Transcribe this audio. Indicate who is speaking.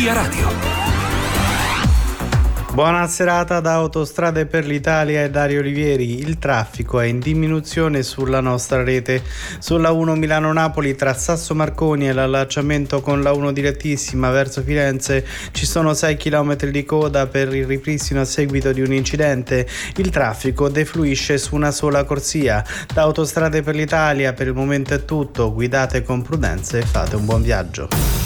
Speaker 1: Via Radio.
Speaker 2: Buona serata da Autostrade per l'Italia e Dario Olivieri. Il traffico è in diminuzione sulla nostra rete. Sulla 1 Milano-Napoli tra Sasso Marconi e l'allacciamento con la 1 direttissima verso Firenze ci sono 6 km di coda per il ripristino a seguito di un incidente. Il traffico defluisce su una sola corsia. Da Autostrade per l'Italia per il momento è tutto. Guidate con prudenza e fate un buon viaggio.